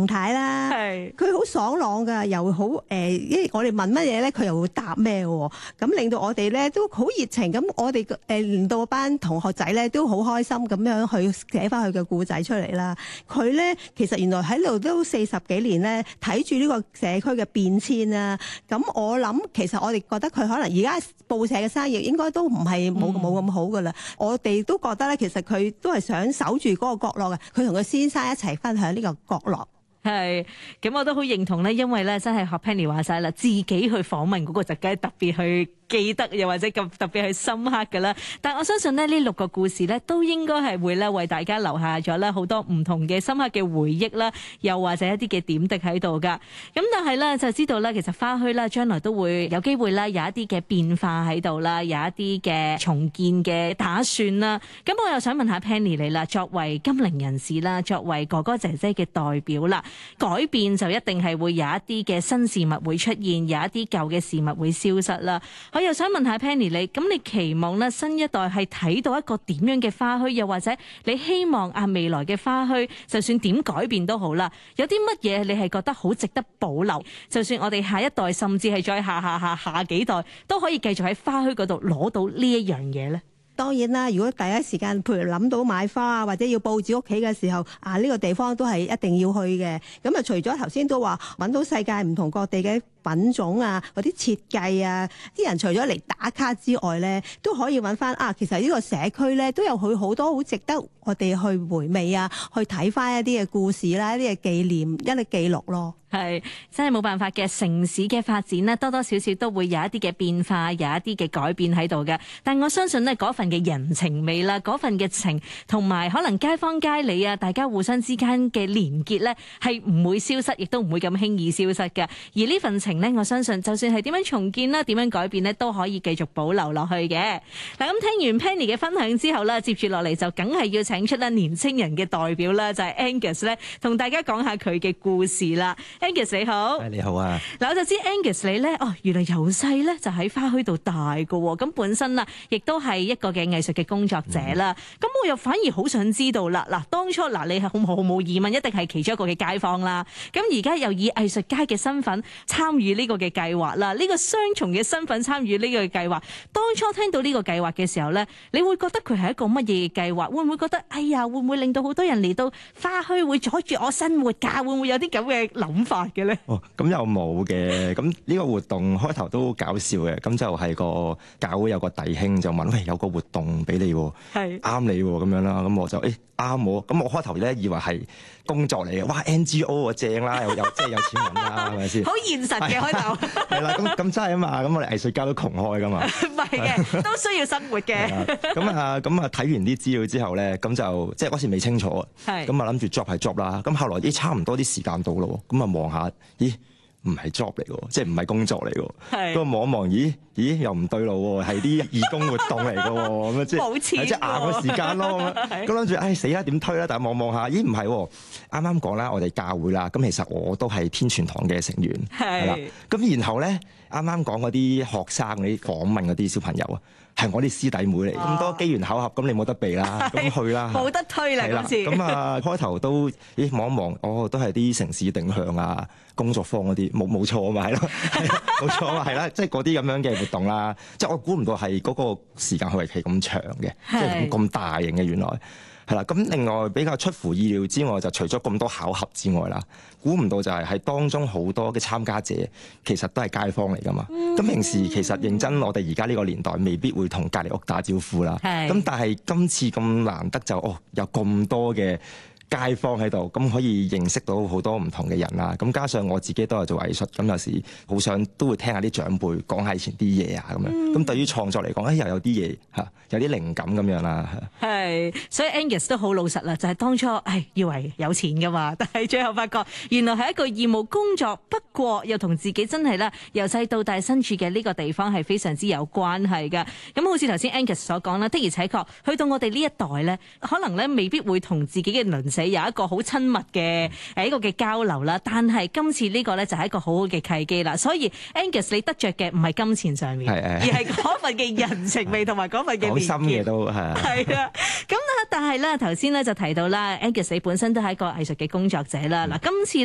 太啦， 係佢好爽朗㗎，又好因為我哋問乜嘢咧，佢又會答咩喎，咁令到我哋咧都好熱情，咁我哋令到班同學仔咧都好開心咁樣去寫翻佢嘅故仔出嚟啦。佢咧其實原來喺度都40幾年咧，睇住呢個社區嘅變遷啦。咁我諗其實我哋覺得佢可能而家報社嘅生意應該都唔係冇咁好噶啦。我哋都覺得咧，其實佢都係想守住嗰個角落嘅。佢同佢先生一齊分享呢個角落。 係，咁我都好認同咧，因為咧真係學 Penny 話晒啦，自己去訪問嗰個就梗係特別去記得，又或者咁特別去深刻㗎啦。但我相信呢6個故事咧，都應該係會咧為大家留下咗咧好多唔同嘅深刻嘅回憶啦，又或者一啲嘅點滴喺度㗎。咁但係咧就知道咧，其實花墟啦，將來都會有機會啦，有一啲嘅變化喺度啦，有一啲嘅重建嘅打算啦。咁我又想問下 Penny 你啦，作為金齡人士啦，作為哥哥姐姐嘅代表啦，改變就一定係會有一啲嘅新事物會出現，有一啲舊嘅事物會消失啦。我又想問下 Penny 你，咁你期望咧新一代係睇到一個點樣嘅花墟，又或者你希望未來嘅花墟就算點改變都好啦，有啲乜嘢你係覺得好值得保留？就算我哋下一代甚至係再下幾代都可以繼續喺花墟嗰度攞到呢一樣嘢咧？ 當然啦，如果第一時間譬如諗到買花啊，或者要佈置屋企嘅時候，呢個地方都係一定要去嘅。咁啊，除咗頭先都話揾到世界唔同各地嘅品種啊，嗰啲設計啊，啲人除咗嚟打卡之外咧，都可以揾翻其實呢個社區咧都有佢好多好值得我哋去回味啊，去睇翻一啲嘅故事啦，一啲嘅紀念，一啲記錄咯。 係真係冇辦法嘅，城市嘅發展呢，多多少少都會有一啲嘅變化，有一啲嘅改變喺度嘅。但我相信呢，嗰份嘅人情味啦，嗰份嘅情，同埋可能街坊街里啊，大家互相之間嘅連結呢，係唔會消失，亦都唔會咁輕易消失嘅。而呢份情呢，我相信就算係點樣重建啦，點樣改變呢，都可以繼續保留落去嘅。嗱，咁聽完 Penny 嘅分享之後啦，接住落嚟就梗係要請出啦年青人嘅代表啦，就係 Angus 咧，同大家講下佢嘅故事啦。Angus 你好， 你好啊！ 嗱，我就知 Angus 你咧，原來由細咧就喺花墟度大㗎喎，咁本身啦，亦都係一個嘅藝術嘅工作者啦。咁我又反而好想知道啦，嗱，當初你係毫無疑問一定係其中一個嘅街坊啦。咁而家又以藝術家嘅身份參與呢個嘅計劃啦，呢個雙重嘅身份參與呢個計劃，當初聽到呢個計劃嘅時候咧，你會覺得佢係一個乜嘢嘅計劃？會唔會覺得會唔會令到好多人嚟到花墟會阻住我生活㗎？會唔會有啲咁嘅諗法嘅咧？ 咁又冇嘅。咁呢個活動開頭都搞笑嘅。咁就係個教會有個弟兄就問：喂，有個活動俾你喎，係啱你喎咁樣啦。咁我就啱我。咁我開頭咧以為係工作嚟嘅。哇 NGO 正啦，又即係有錢揾啦，係咪先？ 好現實嘅開頭。 係啦，咁真係啊嘛。咁我哋藝術家都窮開噶嘛。 唔係嘅，都需要生活嘅。 咁啊睇完啲資料之後咧，咁就即係嗰時未清楚啊。咁啊諗住 job 係 job 啦。咁後來差唔多啲時間到咯。咁啊望下，咦？唔係 job 嚟喎，即係唔係工作嚟喎。咁望一望，咦又唔對路喎，係啲義工活動嚟嘅喎。咁即係冇錢，即係硬個時間咯。咁諗住，死啦點推啦？但係望下，咦唔係喎，啱啱講啦，我哋教會啦。咁其實我都係天傳堂嘅成員，係啦。咁然後咧，啱啱講嗰啲學生嗰啲訪問嗰啲小朋友啊，係我啲師弟妹嚟。咁多機緣巧合，咁你冇得避啦，咁去啦，冇得推啦今次。咁開頭都望一望，都係啲城市定向啊，工作坊嗰啲冇錯啊嘛，係咯，冇錯啊嘛，係啦，即係嗰啲咁樣嘅活動啦。即係我估唔到係嗰個時間為期咁長嘅，即係咁大型嘅原來。係啦，咁另外比較出乎意料之外，就除咗咁多巧合之外啦，估唔到就係當中好多嘅參加者其實都係街坊嚟噶嘛。咁平時其實認真，我哋而家呢個年代未必會同隔離屋打招呼啦。咁但係今次咁難得就有咁多嘅街坊喺度，咁可以認識到好多唔同嘅人啦。咁加上我自己都係做藝術，咁有時好想都會聽下啲長輩講下以前啲嘢啊咁樣。咁對於創作嚟講，又有啲嘢有啲靈感咁樣啦。係， 所以 Angus 都好老實啦，就係當初以為有錢噶嘛，但係最後發覺原來係一個義務工作，不過又同自己真係啦，由細到大身處嘅呢個地方係非常之有關係㗎。咁好似頭先 Angus 所講啦，的而且確去到我哋呢一代咧，可能咧未必會同自己嘅鄰舍有一個好親密嘅一個嘅交流啦。但係今次呢個咧就係一個好好嘅契機啦。所以 Angus 你得着嘅唔係金錢上面，而係嗰份嘅人情味同埋嗰份嘅連結。好深嘅都係。係啊，咁但係咧頭先咧就提到啦 ，Angus 你本身都係一個藝術嘅工作者啦。嗱，今次